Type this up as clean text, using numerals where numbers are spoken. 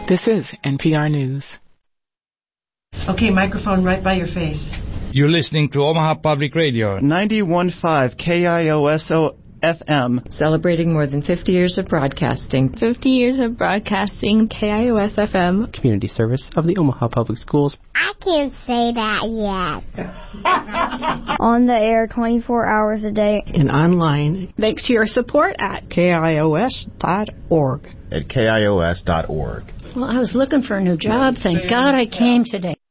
This is NPR News. Okay, microphone right by your face. You're listening to Omaha Public Radio. 91.5 KIOSO FM. Celebrating more than 50 years of broadcasting. 50 years of broadcasting. KIOS FM. Community service of the Omaha Public Schools. I can't say that yet. On the air 24 hours a day. And online. Thanks to your support at KIOS.org. At KIOS.org. Well, I was looking for a new job. Thank God I came today.